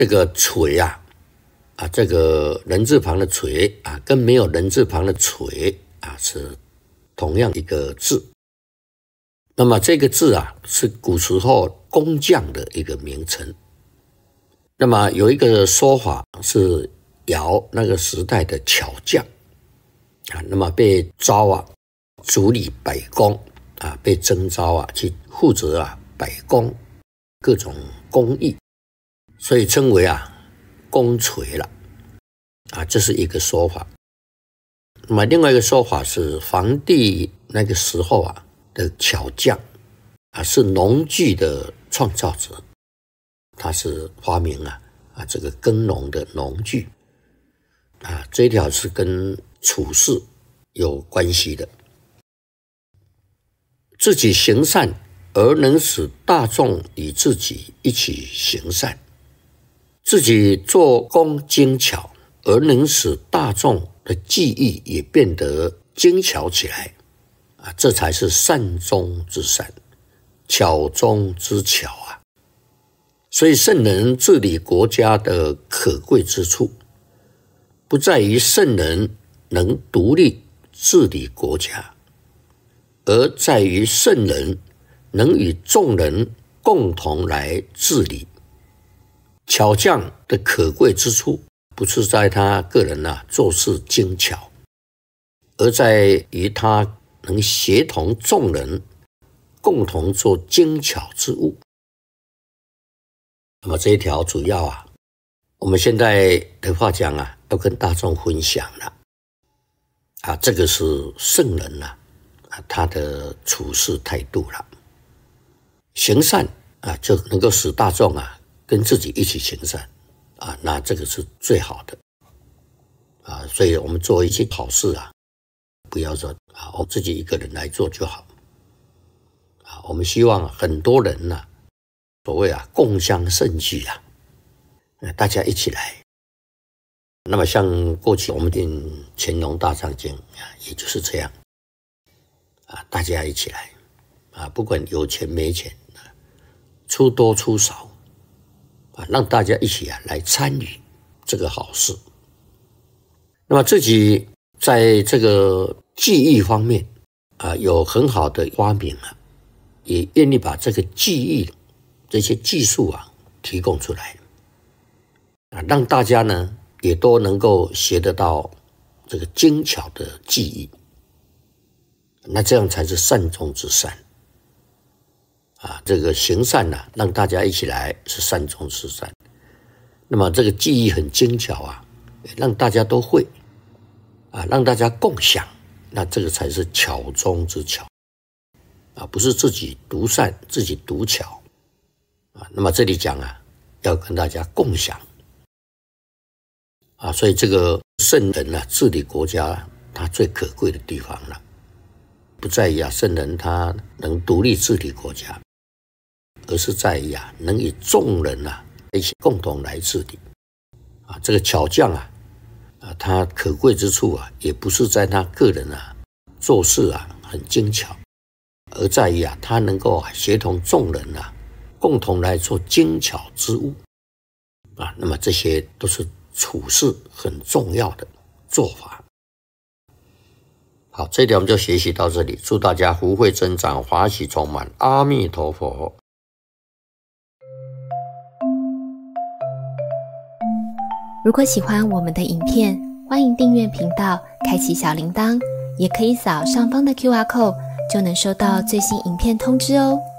这个垂这个人字旁的垂跟没有人字旁的垂是同样一个字。那么这个字是古时候工匠的一个名称。那么有一个说法是尧那个时代的巧匠那么被招主理百工被征召去负责百工各种工艺，所以称为工锤了这是一个说法。那么另外一个说法是黄帝那个时候的巧匠是农具的创造者，他是发明这个耕农的农具这一条是跟处事有关系的。自己行善而能使大众与自己一起行善，自己做工精巧而能使大众的技艺也变得精巧起来这才是善中之善，巧中之巧所以圣人治理国家的可贵之处，不在于圣人能独立治理国家，而在于圣人能与众人共同来治理。巧匠的可贵之处，不是在他个人做事精巧，而在于他能协同众人共同做精巧之物。那么这一条主要我们现在的话讲要跟大众分享了这个是圣人他的处事态度了。行善就能够使大众跟自己一起行善那这个是最好的所以我们做一些好事不要说我自己一个人来做就好我们希望很多人所谓共襄盛举大家一起来。那么像过去我们念乾隆大藏经也就是这样大家一起来不管有钱没钱，出多出少让大家一起来参与这个好事。那么自己在这个技艺方面有很好的发明也愿意把这个技艺这些技术提供出来让大家呢也都能够学得到这个精巧的技艺，那这样才是善中之善这个行善让大家一起来是善中之善。那么这个技艺很精巧让大家都会让大家共享，那这个才是巧中之巧不是自己独善自己独巧那么这里讲要跟大家共享所以这个圣人治理国家他最可贵的地方了，不在于圣人他能独立治理国家，而是在于能与众人一起共同来治理这个巧匠他可贵之处也不是在他个人做事很精巧，而在于他能够协同众人共同来做精巧之物那么这些都是处事很重要的做法。好，这一点我们就学习到这里，祝大家福慧增长，法喜充满，阿弥陀佛。 如果喜欢我们的影片，欢迎订阅频道，开启小铃铛，也可以扫上方的 QR code， 就能收到最新影片通知哦。